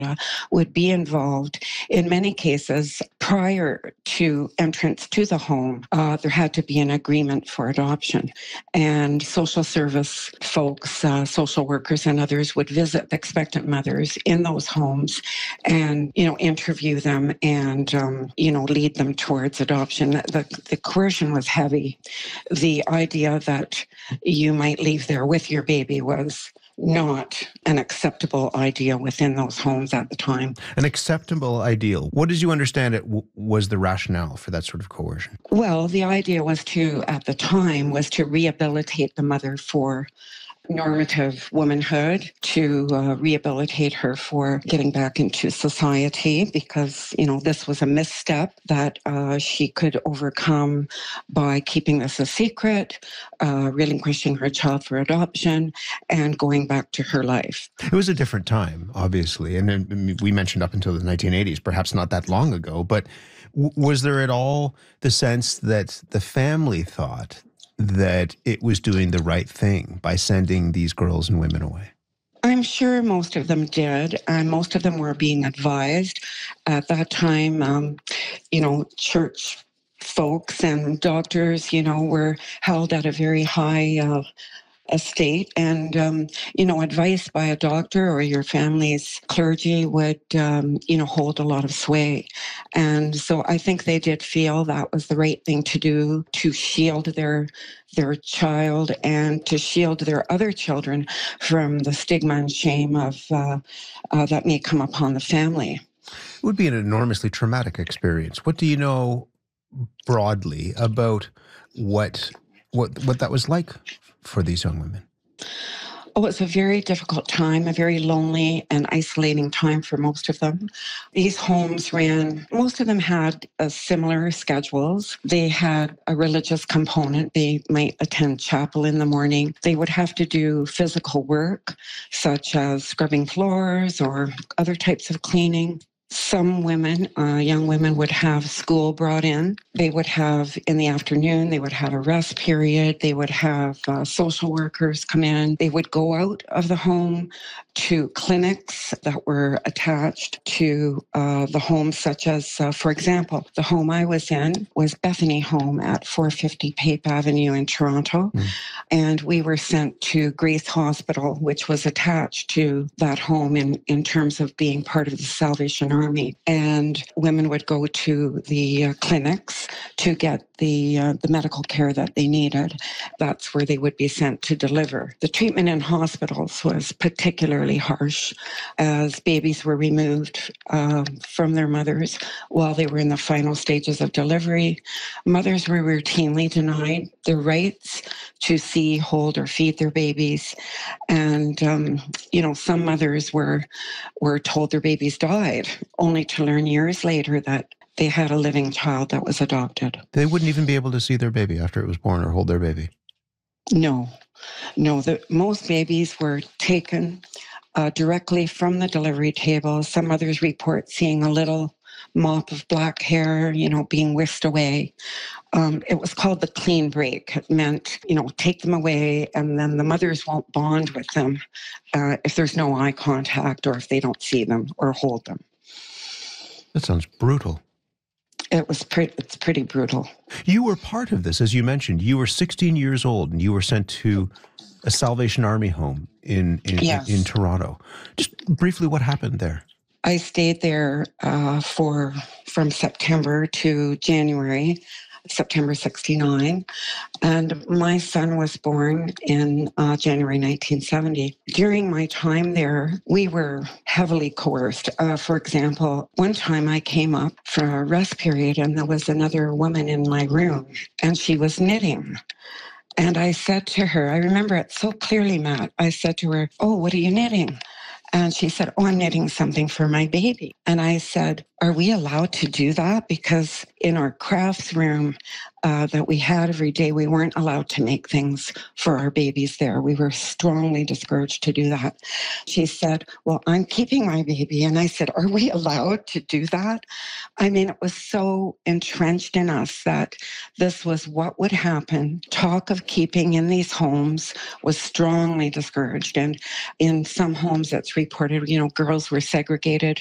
would be involved. In many cases, prior to entrance to the home, there had to be an agreement for adoption. And social service folks, social workers and others would visit expectant mothers in those homes and, interview them and, lead them towards adoption. The coercion was heavy. The idea that you might leave there with your baby was not an acceptable idea within those homes at the time. An acceptable ideal. What did you understand was the rationale for that sort of coercion? Well, the idea was at the time, to rehabilitate the mother for normative womanhood, to rehabilitate her for getting back into society, because, this was a misstep that she could overcome by keeping this a secret, relinquishing her child for adoption, and going back to her life. It was a different time, obviously, and we mentioned up until the 1980s, perhaps not that long ago, but was there at all the sense that the family thought that it was doing the right thing by sending these girls and women away? I'm sure most of them did, and most of them were being advised. At that time, church folks and doctors, were held at a very high estate, and advice by a doctor or your family's clergy would hold a lot of sway. And so I think they did feel that was the right thing to do, to shield their child and to shield their other children from the stigma and shame of that may come upon the family. It would be an enormously traumatic experience. What do you know broadly about what that was like for these young women? Oh, it's a very difficult time, a very lonely and isolating time for most of them. These homes most of them had similar schedules. They had a religious component. They might attend chapel in the morning. They would have to do physical work, such as scrubbing floors or other types of cleaning. Some women, young women, would have school brought in. They would have, in the afternoon, they would have a rest period. They would have social workers come in. They would go out of the home to clinics that were attached to the home, such as, for example, the home I was in was Bethany Home at 450 Pape Avenue in Toronto. And we were sent to Grace Hospital, which was attached to that home in terms of being part of the Salvation Army. And women would go to the clinics to get the medical care that they needed. That's where they would be sent to deliver. The treatment in hospitals was particularly harsh, as babies were removed from their mothers while they were in the final stages of delivery. Mothers were routinely denied their rights to see, hold, or feed their babies. And, some mothers were told their babies died, only to learn years later that they had a living child that was adopted. They wouldn't even be able to see their baby after it was born or hold their baby? No. Most babies were taken directly from the delivery table. Some mothers report seeing a little mop of black hair, being whisked away. It was called the clean break. It meant, take them away, and then the mothers won't bond with them if there's no eye contact or if they don't see them or hold them. That sounds brutal. It's pretty brutal. You were part of this, as you mentioned. You were 16 years old, and you were sent to a Salvation Army home in Toronto. Just briefly, what happened there? I stayed there from September to January, September 1969, and my son was born in January 1970. During my time there, we were heavily coerced. For example, one time I came up for a rest period, and there was another woman in my room, and she was knitting. And I said to her, I remember it so clearly, Matt, I said to her, "Oh, what are you knitting?" And she said, "Oh, I'm knitting something for my baby." And I said, are we allowed to do that? Because in our crafts room that we had every day, we weren't allowed to make things for our babies there. We were strongly discouraged to do that. She said, well, I'm keeping my baby. And I said, are we allowed to do that? I mean, it was so entrenched in us that this was what would happen. Talk of keeping in these homes was strongly discouraged. And in some homes, it's reported, girls were segregated